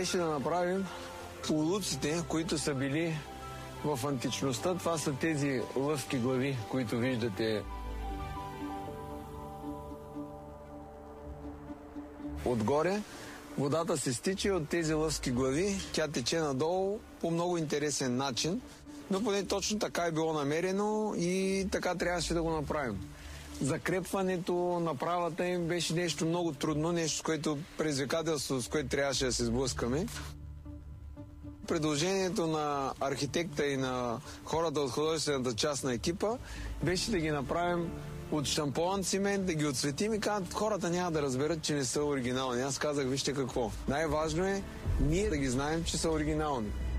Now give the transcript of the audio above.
беше да направим улуците, които са били в античността. Това са тези лъвски глави, които виждате отгоре. Водата се стича от тези лъвски глави. Тя тече надолу по много интересен начин. Но поне точно така е било намерено и така трябваше да го направим. Закрепването, направата им беше нещо много трудно, нещо, с което предизвикателство, с което трябваше да се сблъскаме. Предложението на архитекта и на хората от художествената част на екипа беше да ги направим от шампоан цимент, да ги отцветим и казват, хората няма да разберат, че не са оригинални. Аз казах, вижте какво. Най-важно е ние да ги знаем, че са оригинални.